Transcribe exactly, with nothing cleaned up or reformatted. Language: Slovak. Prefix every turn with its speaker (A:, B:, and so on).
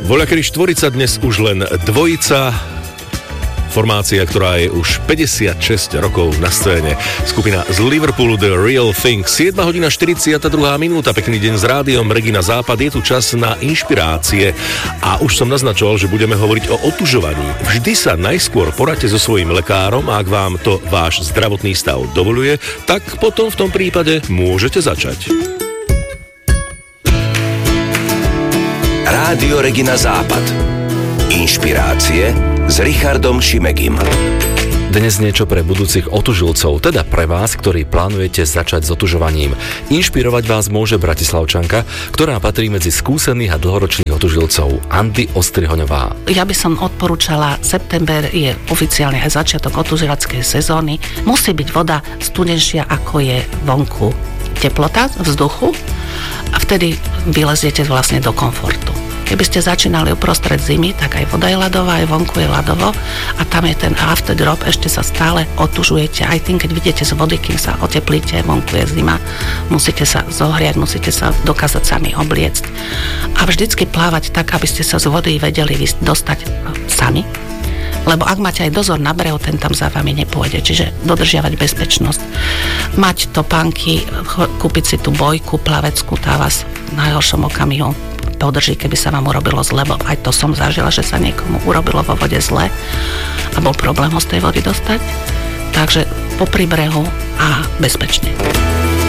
A: Voľakedy štvorica, dnes už len dvojica. Formácia, ktorá je už päťdesiatšesť rokov na scéne. Skupina z Liverpoolu The Real Thing. siedma hodina štyridsiata druhá minúta. Pekný deň s rádiom Regina Západ. Je tu čas na inšpirácie. A už som naznačoval, že budeme hovoriť o otužovaní. Vždy sa najskôr poradte so svojím lekárom a ak vám to váš zdravotný stav dovoľuje, tak potom v tom prípade môžete začať.
B: Rádio Regina Západ. Inšpirácie s Richardom Šimegim.
C: Dnes niečo pre budúcich otužilcov, teda pre vás, ktorí plánujete začať s otužovaním. Inšpirovať vás môže Bratislavčanka, ktorá patrí medzi skúsených a dlhoročných otužilcov, Andy Ostrihoňová.
D: Ja by som odporúčala, september je oficiálne aj začiatok otužilackej sezóny. Musí byť voda studenšia, ako je vonku teplota vzduchu a vtedy vyleziete vlastne do komfortu. Keby ste začínali uprostred zimy, tak aj voda je ľadová, aj vonku je ľadovo a tam je ten after drop, ešte sa stále otužujete. Aj tým, keď vidíte z vody, kým sa oteplíte, vonku je zima, musíte sa zohriať, musíte sa dokázať sami obliecť. A vždycky plávať tak, aby ste sa z vody vedeli dostať sami. Lebo ak máte aj dozor na brehu, ten tam za vami nepôjde. Čiže dodržiavať bezpečnosť. Mať topánky, kúpiť si tú bojku plaveckú, tá vás v najhoršom okamihu podrží, keby sa vám urobilo zle, lebo aj to som zažila, že sa niekomu urobilo vo vode zle a bol problém ho z tej vody dostať. Takže popri brehu a bezpečne.